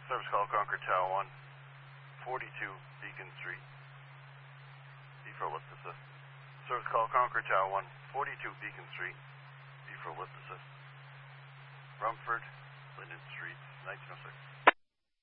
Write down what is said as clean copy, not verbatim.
Service call Concord Tower 1, 42 Beacon Street. B for lift assist. Service call Concord Tower 1, 42 Beacon Street. B for lift assist. Rumford, Linden Street, 1906.